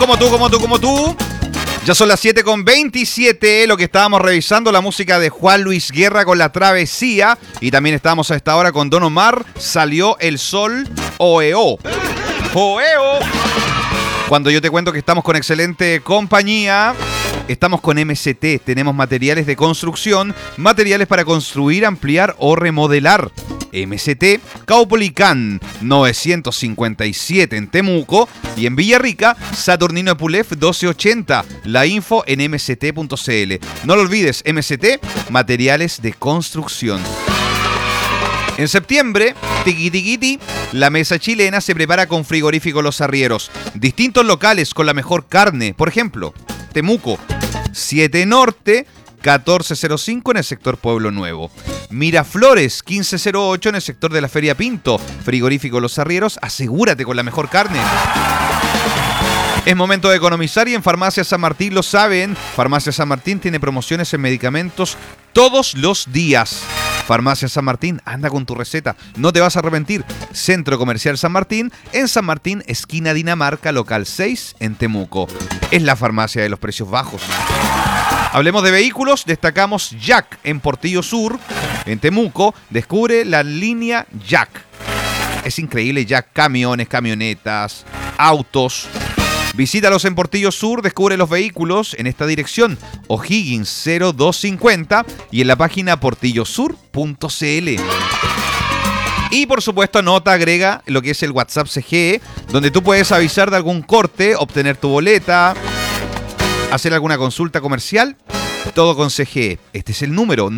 Como tú. Ya son las 7:27, lo que estábamos revisando, la música de Juan Luis Guerra con La Travesía. Y también estábamos a esta hora con Don Omar, Salió el Sol, Oeo. Oeo. Cuando yo te cuento que estamos con excelente compañía, estamos con MCT. Tenemos materiales de construcción, materiales para construir, ampliar o remodelar. MCT, Caupolicán 957 en Temuco y en Villarrica, Saturnino Epulef 1280. La info en mct.cl. No lo olvides, MCT, materiales de construcción. En septiembre, tiquitiquiti, la mesa chilena se prepara con Frigorífico Los Arrieros. Distintos locales con la mejor carne. Por ejemplo, Temuco, 7 Norte, 1405 en el sector Pueblo Nuevo. Miraflores, 1508 en el sector de la Feria Pinto. Frigorífico Los Arrieros, asegúrate con la mejor carne. Es momento de economizar y en Farmacia San Martín lo saben. Farmacia San Martín tiene promociones en medicamentos todos los días. Farmacia San Martín, anda con tu receta, no te vas a arrepentir. Centro Comercial San Martín, en San Martín, esquina Dinamarca, local 6, en Temuco. Es la farmacia de los precios bajos. Hablemos de vehículos, destacamos Jack en Portillo Sur, en Temuco. Descubre la línea Jack. Es increíble Jack, camiones, camionetas, autos. Visítalos en Portillo Sur, descubre los vehículos en esta dirección, O'Higgins 0250 y en la página portillosur.cl. Y por supuesto anota, agrega lo que es el WhatsApp CGE, donde tú puedes avisar de algún corte, obtener tu boleta, hacer alguna consulta comercial, todo con CGE. Este es el número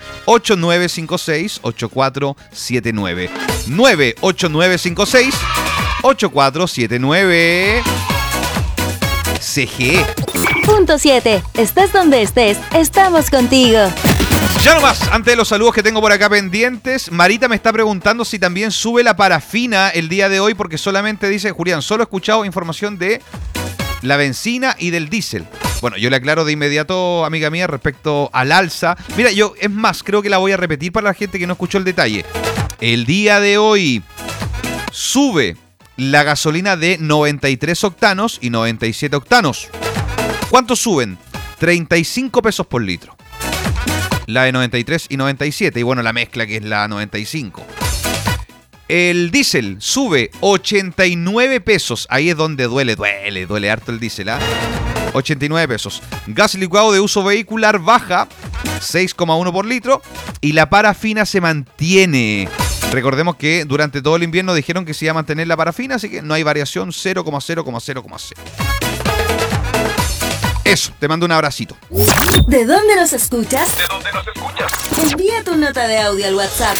98956-8479. 98956-8479. CGE. Punto 7. Estés donde estés, estamos contigo. Ya nomás, antes de los saludos que tengo por acá pendientes, Marita me está preguntando si también sube la parafina el día de hoy, porque solamente dice, Julián, solo he escuchado información de la benzina y del diésel. Bueno, yo le aclaro de inmediato, amiga mía, respecto al alza. Mira, yo, es más, creo que la voy a repetir para la gente que no escuchó el detalle. El día de hoy sube la gasolina de 93 octanos y 97 octanos. ¿Cuánto suben? 35 pesos por litro. La de 93 y 97. Y bueno, la mezcla que es la 95. El diésel sube 89 pesos. Ahí es donde duele harto el diésel, ¿ah? 89 pesos. Gas licuado de uso vehicular baja 6,1 por litro. Y la parafina se mantiene. Recordemos que durante todo el invierno dijeron que se iba a mantener la parafina, así que no hay variación, 0,0,0,0. Eso, te mando un abracito. ¿De dónde nos escuchas? Envía tu nota de audio al WhatsApp.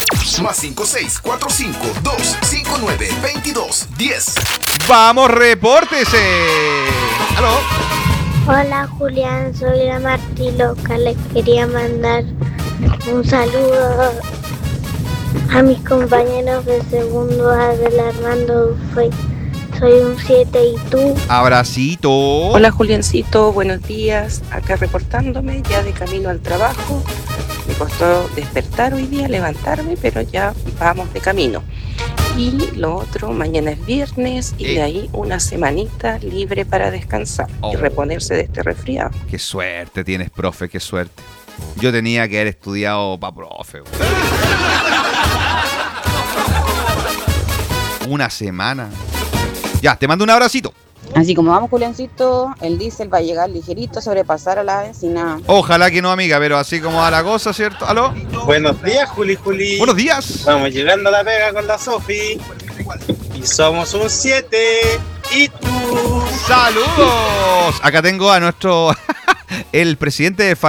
+5645-259-2210. ¡Vamos, repórtese! ¡Aló! Hola Julián, soy la Martí Loca. Le quería mandar un saludo a mis compañeros de segundo A del Armando. Soy un 7 y tú. Abracito. Hola Juliancito, buenos días. Acá reportándome ya de camino al trabajo. Me costó despertar hoy día, levantarme, pero ya vamos de camino. Y lo otro, mañana es viernes y de ahí una semanita libre para descansar y reponerse de este resfriado. Qué suerte tienes, profe, qué suerte. Yo tenía que haber estudiado para profe. Una semana. Ya, te mando un abracito. Así como vamos, Juliancito, el diésel va a llegar ligerito a sobrepasar a la benzina. Ojalá que no, amiga, pero así como a la cosa, ¿cierto? ¿Aló? Buenos días, Juli. Buenos días. Vamos llegando a la pega con la Sofi. Y somos un 7. ¿Y tú? ¡Saludos! Acá tengo a nuestro... el presidente de